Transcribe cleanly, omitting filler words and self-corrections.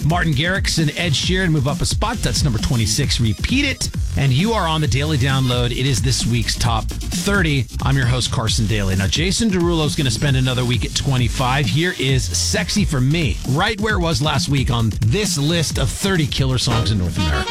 Martin Garrix and Ed Sheeran move up a spot. That's number 26. Repeat It. And you are on the Daily Download. It is this week's Top 30. I'm your host, Carson Daly. Now, Jason Derulo is going to spend another week at 25. Here is Sexy for Me, right where it was last week on this list of 30 killer songs in North America.